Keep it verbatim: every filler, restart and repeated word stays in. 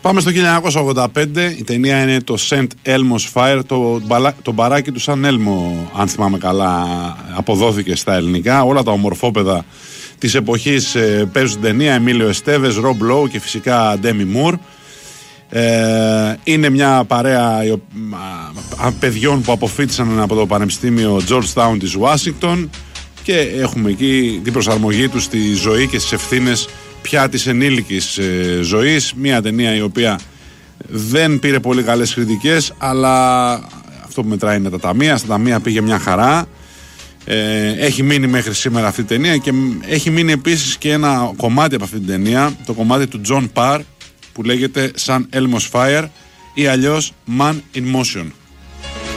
Πάμε στο χίλια εννιακόσια ογδόντα πέντε. Η ταινία είναι το Saint Elmo's Fire. Το, το μπαράκι του Σαν Έλμο, αν θυμάμαι καλά, αποδόθηκε στα ελληνικά. Όλα τα ομορφόπεδα της εποχής ε, παίζουν στην ταινία. Εμίλιο Εστέβες, Ρομπ Λόου και φυσικά Ντέμι Μουρ. Ε, είναι μια παρέα ε, ε, παιδιών που αποφοίτησαν από το Πανεπιστήμιο Georgetown της Ουάσιγκτον και έχουμε εκεί την προσαρμογή τους στη ζωή και στις ευθύνες πια της ενήλικης ε, ζωής. Μια ταινία η οποία δεν πήρε πολύ καλές κριτικές, αλλά αυτό που μετράει είναι τα ταμεία. Στα ταμεία πήγε μια χαρά. Ε, έχει μείνει μέχρι σήμερα αυτή η ταινία και έχει μείνει επίσης και ένα κομμάτι από αυτή την ταινία, το κομμάτι του John Parr που λέγεται Σαν Elmo's Fire ή αλλιώς Man in Motion.